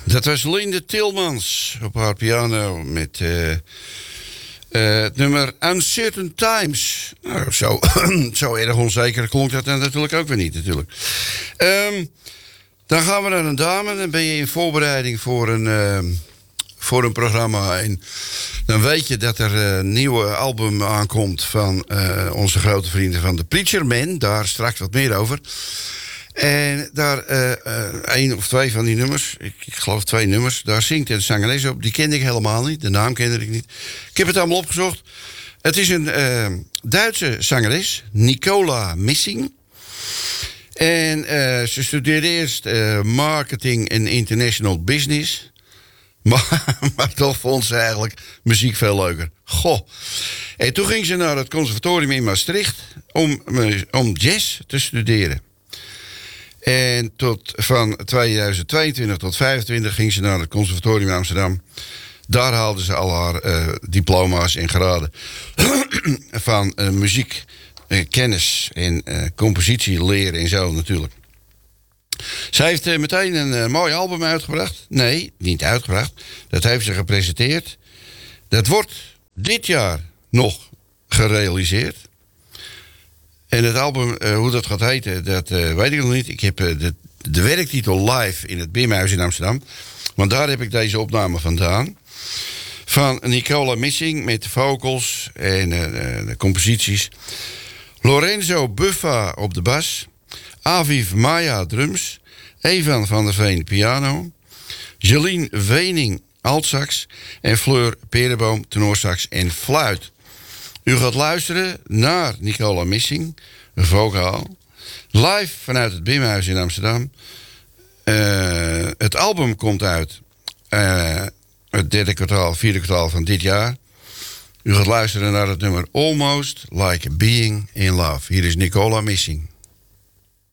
Dat was Linde Tilmans op haar piano met het nummer Uncertain Times. Nou, zo erg onzeker klonk dat dan natuurlijk ook weer niet, natuurlijk. Dan gaan we naar een dame. Dan ben je in voorbereiding voor een programma. En dan weet je dat er een nieuwe album aankomt van onze grote vrienden van de Preacher Man. Daar straks wat meer over. En daar één of twee van die nummers, ik geloof 2 nummers, daar zingt een zangeres op. Die kende ik helemaal niet, de naam kende ik niet. Ik heb het allemaal opgezocht. Het is een Duitse zangeres, Nicola Missing. En ze studeerde eerst marketing en international business. Maar toch vond ze eigenlijk muziek veel leuker. Goh. En toen ging ze naar het conservatorium in Maastricht om jazz te studeren. En van 2022 tot 2025 ging ze naar het conservatorium in Amsterdam. Daar haalde ze al haar diploma's en graden van muziek, kennis en compositie leren en zo natuurlijk. Zij heeft meteen een mooi album uitgebracht. Nee, niet uitgebracht. Dat heeft ze gepresenteerd. Dat wordt dit jaar nog gerealiseerd. En het album, hoe dat gaat heten, dat weet ik nog niet. Ik heb de werktitel live in het Bimhuis in Amsterdam. Want daar heb ik deze opname vandaan. Van Nicola Missing met de vocals en de composities. Lorenzo Buffa op de bas. Aviv Maya drums. Evan van der Veen piano. Jelien Wening altsax. En Fleur Perenboom tenorsax en fluit. U gaat luisteren naar Nicola Missing, een vocaal. Live vanuit het Bimhuis in Amsterdam. Het album komt uit het 4e kwartaal van dit jaar. U gaat luisteren naar het nummer Almost Like Being in Love. Hier is Nicola Missing.